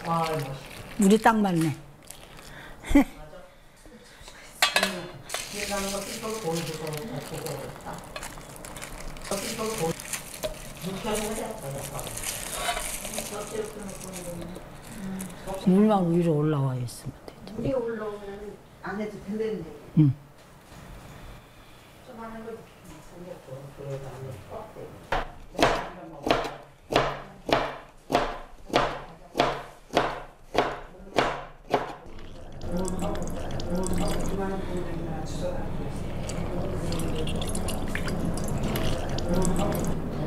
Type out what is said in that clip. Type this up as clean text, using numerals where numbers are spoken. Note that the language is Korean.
와, 맛있다. 물이 딱 맞네. 나는 거 삐걱 보여줘서 보고 그랬다. 삐걱 보여. 묵혀서 해야겠다. 물만 위로 올라와 있으면 되죠. 물이 올라오면 안 해도 되는데. 응. 좀 하는 거 생겼고, 그래도 안 해.